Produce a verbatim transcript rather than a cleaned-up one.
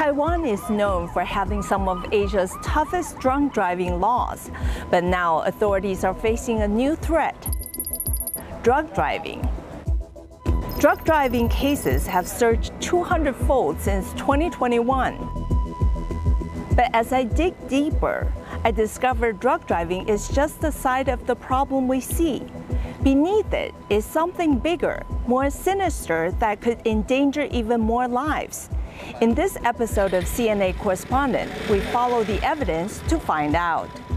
Taiwan is known for having some of Asia's toughest drunk driving laws, but now authorities are facing a new threat: drug driving. Drug driving cases have surged two hundred fold since twenty twenty-one. But as I dig deeper, I discovered drug driving is just the side of the problem we see. Beneath it is something bigger, more sinister, that could endanger even more lives. In this episode of C N A Correspondent, we follow the evidence to find out.